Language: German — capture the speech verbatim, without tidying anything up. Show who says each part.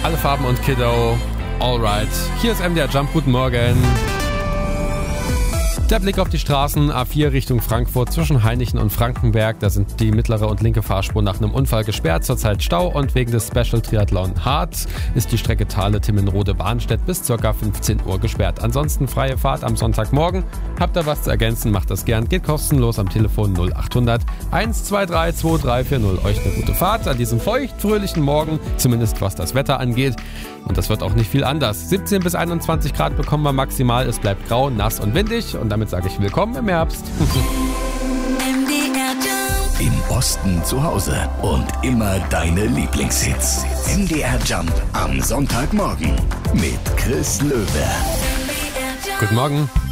Speaker 1: Alle Farben und Kiddo. Alright. Hier ist M D R Jump. Guten Morgen. Der Blick auf die Straßen, A vier Richtung Frankfurt zwischen Hainichen und Frankenberg. Da sind die mittlere und linke Fahrspur nach einem Unfall gesperrt, zurzeit Stau, und wegen des Special Triathlon Hart ist die Strecke Thale-Timmenrode-Warnstedt bis ca. fünfzehn Uhr gesperrt. Ansonsten freie Fahrt am Sonntagmorgen. Habt ihr was zu ergänzen, macht das gern. Geht kostenlos am Telefon null achthundert eins zwei drei zwei drei vier null. Euch eine gute Fahrt an diesem feucht-fröhlichen Morgen, zumindest was das Wetter angeht. Und das wird auch nicht viel anders. siebzehn bis einundzwanzig Grad bekommen wir maximal. Es bleibt grau, nass und windig. Und damit sage ich willkommen im Herbst.
Speaker 2: Im Osten zu Hause und immer deine Lieblingshits. M D R Jump am Sonntagmorgen mit Chris Löwe.
Speaker 1: Guten Morgen.